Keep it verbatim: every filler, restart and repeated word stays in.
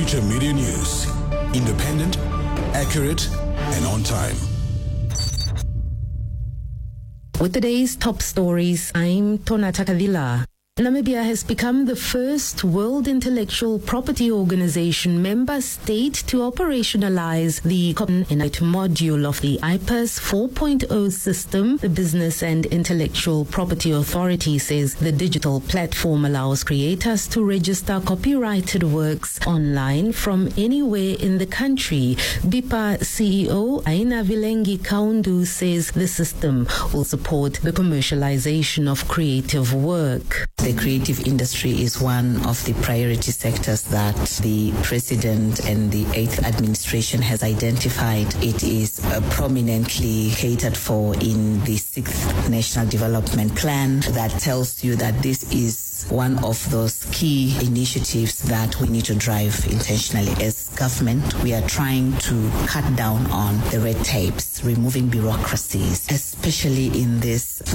Future Media News. Independent, accurate, and on time. With today's top stories, I'm Tona Takavila. Namibia has become the first World Intellectual Property Organization member state to operationalize the Copyright module of the I P A S four point oh system. The Business and Intellectual Property Authority says the digital platform allows creators to register copyrighted works online from anywhere in the country. B I P A C E O Aina Vilengi Kaundu says the system will support the commercialization of creative work. The creative industry is one of the priority sectors that the President and the eighth Administration has identified. It is uh, prominently catered for in the sixth National Development Plan that tells you that this is one of those key initiatives that we need to drive intentionally. As government, we are trying to cut down on the red tapes, removing bureaucracies, especially in this